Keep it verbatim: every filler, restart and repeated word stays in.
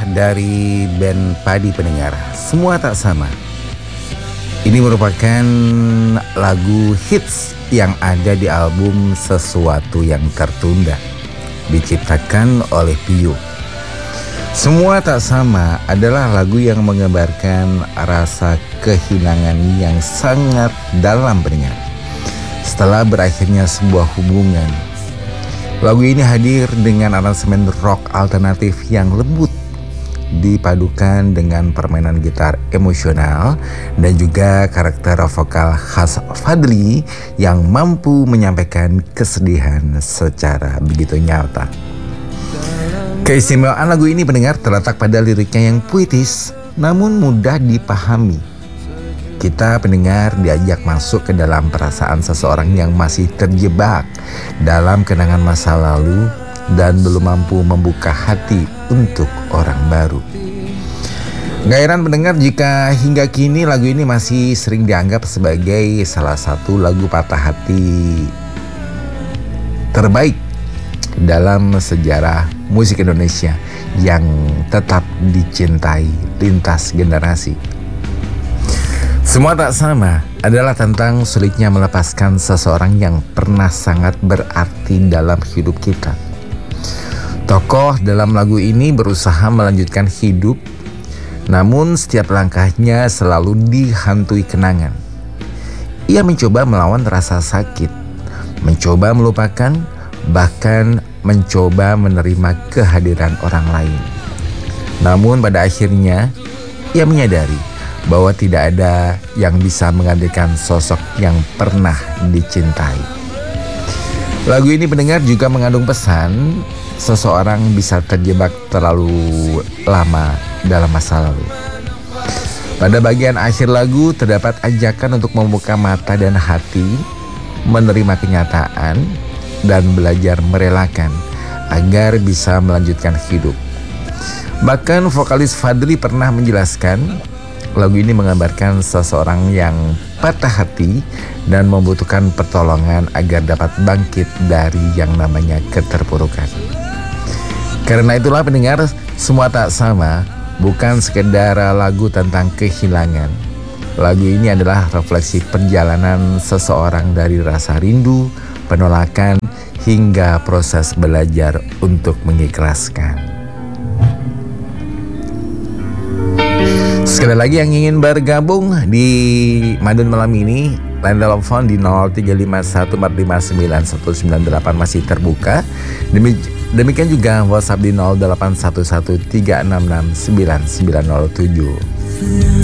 dari band Padi pendengar, Semua Tak Sama. Ini merupakan lagu hits yang ada di album Sesuatu Yang Tertunda, diciptakan oleh Pio. Semua Tak Sama adalah lagu yang menggambarkan rasa kehilangan yang sangat dalam pendengar setelah berakhirnya sebuah hubungan. Lagu ini hadir dengan aransemen rock alternatif yang lembut, dipadukan dengan permainan gitar emosional dan juga karakter vokal khas Fadly yang mampu menyampaikan kesedihan secara begitu nyata. Keistimewaan lagu ini pendengar terletak pada liriknya yang puitis namun mudah dipahami. Kita pendengar diajak masuk ke dalam perasaan seseorang yang masih terjebak dalam kenangan masa lalu dan belum mampu membuka hati untuk orang baru. Gak heran pendengar jika hingga kini lagu ini masih sering dianggap sebagai salah satu lagu patah hati terbaik dalam sejarah musik Indonesia yang tetap dicintai lintas generasi. Semua Tak Sama adalah tentang sulitnya melepaskan seseorang yang pernah sangat berarti dalam hidup kita. Tokoh dalam lagu ini berusaha melanjutkan hidup, namun setiap langkahnya selalu dihantui kenangan. Ia mencoba melawan rasa sakit, mencoba melupakan, bahkan mencoba menerima kehadiran orang lain. Namun pada akhirnya, ia menyadari bahwa tidak ada yang bisa menggantikan sosok yang pernah dicintai. Lagu ini pendengar juga mengandung pesan seseorang bisa terjebak terlalu lama dalam masa lalu. Pada bagian akhir lagu terdapat ajakan untuk membuka mata dan hati, menerima kenyataan, dan belajar merelakan agar bisa melanjutkan hidup. Bahkan vokalis Fadly pernah menjelaskan, lagu ini menggambarkan seseorang yang patah hati dan membutuhkan pertolongan agar dapat bangkit dari yang namanya keterpurukan. Karena itulah pendengar, Semua Tak Sama bukan sekedar lagu tentang kehilangan. Lagu ini adalah refleksi perjalanan seseorang dari rasa rindu, penolakan, hingga proses belajar untuk mengikhlaskan. Sekali lagi yang ingin bergabung di Madun Malam ini, line telepon di nol tiga lima satu empat lima sembilan satu sembilan delapan masih terbuka. Demi, demikian juga WhatsApp di nol delapan satu satu tiga enam enam sembilan sembilan nol tujuh.